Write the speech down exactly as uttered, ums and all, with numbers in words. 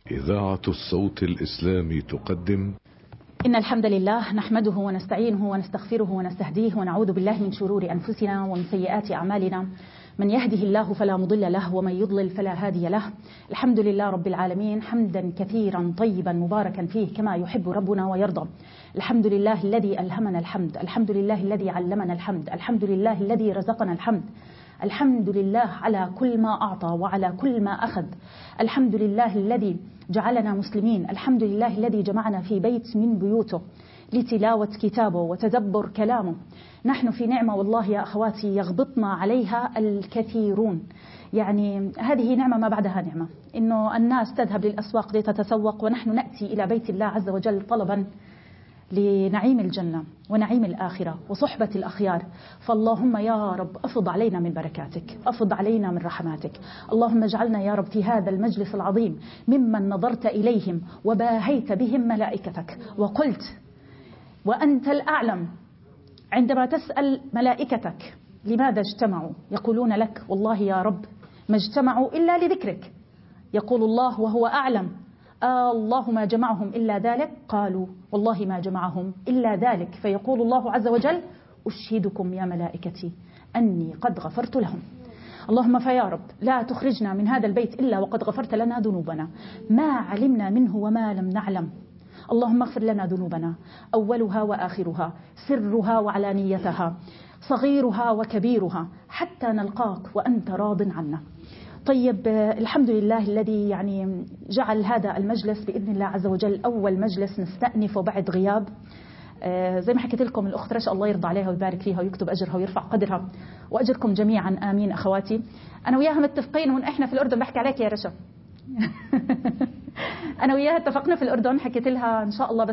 إذاعة الصوت الإسلامي تقدم. إن الحمد لله نحمده ونستعينه ونستغفره ونستهديه ونعوذ بالله من شرور أنفسنا ومن سيئات أعمالنا. من يهده الله فلا مضل له ومن يضلل فلا هادي له. الحمد لله رب العالمين حمدا كثيرا طيبا مباركا فيه كما يحب ربنا ويرضى. الحمد لله الذي ألهمنا الحمد، الحمد لله الذي علمنا الحمد، الحمد لله الذي رزقنا الحمد، الحمد لله على كل ما أعطى وعلى كل ما أخذ، الحمد لله الذي جعلنا مسلمين، الحمد لله الذي جمعنا في بيت من بيوته لتلاوة كتابه وتدبر كلامه. نحن في نعمة والله يا أخواتي يغبطنا عليها الكثيرون. يعني هذه نعمة ما بعدها نعمة، إنه الناس تذهب للأسواق لتتسوق ونحن نأتي إلى بيت الله عز وجل طلبا لنعيم الجنة ونعيم الآخرة وصحبة الأخيار. فاللهم يا رب أفض علينا من بركاتك، أفض علينا من رحماتك. اللهم اجعلنا يا رب في هذا المجلس العظيم ممن نظرت إليهم وباهيت بهم ملائكتك وقلت وأنت الأعلم عندما تسأل ملائكتك لماذا اجتمعوا، يقولون لك والله يا رب ما اجتمعوا إلا لذكرك. يقول الله وهو أعلم آه الله ما جمعهم إلا ذلك، قالوا والله ما جمعهم إلا ذلك. فيقول الله عز وجل أشهدكم يا ملائكتي أني قد غفرت لهم. اللهم فيا رب لا تخرجنا من هذا البيت إلا وقد غفرت لنا ذنوبنا ما علمنا منه وما لم نعلم. اللهم اغفر لنا ذنوبنا أولها وآخرها، سرها وعلانيتها، صغيرها وكبيرها، حتى نلقاك وأنت راض عنا. طيب الحمد لله الذي يعني جعل هذا المجلس بإذن الله عز وجل أول مجلس نستأنف بعد غياب. آه زي ما حكيت لكم الأخت رشا الله يرضى عليها ويبارك فيها ويكتب أجرها ويرفع قدرها وأجركم جميعا آمين. أخواتي أنا وياها متفقين هون إحنا في الأردن، بحكي عليك يا رشا أنا وياها اتفقنا في الأردن، حكيت لها إن شاء الله بس